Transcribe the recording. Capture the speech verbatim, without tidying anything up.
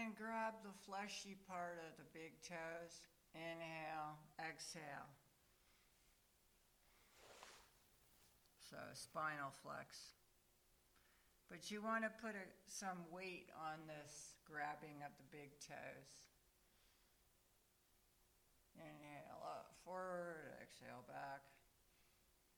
and grab the fleshy part of the big toes. Inhale, exhale. So spinal flex. But you want to put a, some weight on this grabbing of the big toes.